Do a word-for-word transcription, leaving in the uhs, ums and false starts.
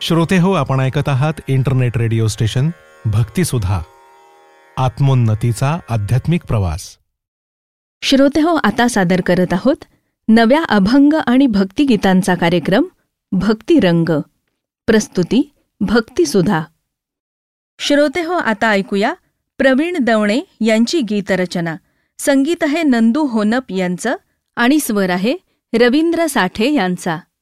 श्रोते हो, आपण ऐकत आहात इंटरनेट रेडिओ स्टेशन भक्तिसुधा, आत्मोन्नतीचा आध्यात्मिक प्रवास. श्रोते हो, आता सादर करत आहोत नव्या अभंग आणि भक्तिगीतांचा कार्यक्रम भक्तिरंग. प्रस्तुती भक्तिसुधा. श्रोते हो, आता ऐकूया प्रवीण दवणे यांची गीतरचना. संगीत आहे नंदू होनप यांचं आणि स्वर आहे रवींद्र साठे यांचा.